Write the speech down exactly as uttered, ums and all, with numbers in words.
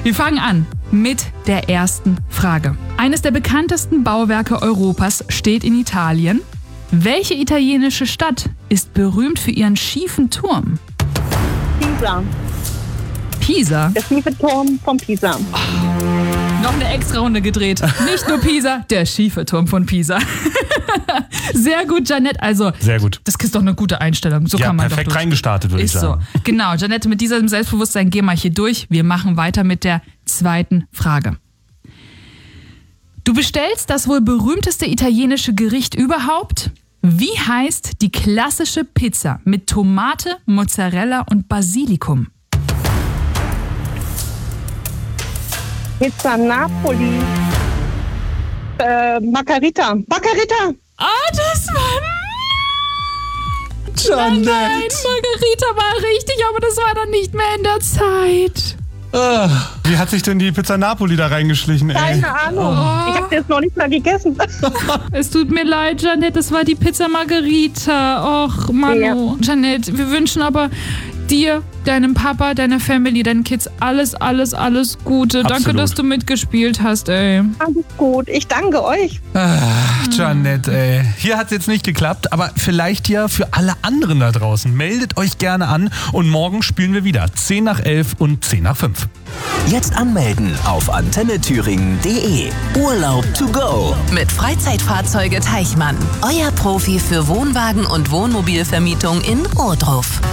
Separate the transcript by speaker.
Speaker 1: Wir fangen an mit der ersten Frage. Eines der bekanntesten Bauwerke Europas steht in Italien. Welche italienische Stadt ist berühmt für ihren schiefen Turm?
Speaker 2: Pisa.
Speaker 1: Pisa?
Speaker 2: Der schiefe Turm von Pisa.
Speaker 1: Oh, noch eine extra Runde gedreht. Nicht nur Pisa, der schiefe Turm von Pisa. Sehr gut, Janette. Also,
Speaker 3: Sehr gut.
Speaker 1: Das ist doch eine gute Einstellung. So
Speaker 3: Ja,
Speaker 1: kann man
Speaker 3: perfekt
Speaker 1: doch durch.
Speaker 3: reingestartet, würde ich
Speaker 1: Ist
Speaker 3: sagen.
Speaker 1: so. Genau, Janette, mit diesem Selbstbewusstsein gehen wir hier durch. Wir machen weiter mit der zweiten Frage. Du bestellst das wohl berühmteste italienische Gericht überhaupt? Wie heißt die klassische Pizza mit Tomate, Mozzarella und Basilikum?
Speaker 2: Pizza Napoli. Äh, Margarita. Margarita.
Speaker 1: Ah, das war...
Speaker 3: Janette.
Speaker 1: Nein, Margarita war richtig, aber das war dann nicht mehr in der Zeit.
Speaker 3: Ah, wie hat sich denn die Pizza Napoli da reingeschlichen, ey?
Speaker 2: Keine Ahnung.
Speaker 1: Oh.
Speaker 2: Ich habe das noch nicht mal gegessen.
Speaker 1: Es tut mir leid, Janette, das war die Pizza Margarita. Och, Manu.
Speaker 2: Ja.
Speaker 1: Janette, wir wünschen aber dir, deinem Papa, deiner Family, deinen Kids alles, alles, alles Gute.
Speaker 3: Absolut.
Speaker 1: Danke, dass du mitgespielt hast, ey.
Speaker 2: Alles gut. Ich danke euch.
Speaker 3: Ach, Janette, ey. Hier hat es jetzt nicht geklappt, aber vielleicht ja für alle anderen da draußen. Meldet euch gerne an und morgen spielen wir wieder. zehn nach elf und zehn nach fünf.
Speaker 4: Jetzt anmelden auf antenne thüringen punkt de. Urlaub to go.
Speaker 5: Mit Freizeitfahrzeuge Teichmann. Euer Profi für Wohnwagen und Wohnmobilvermietung in Ohrdruf.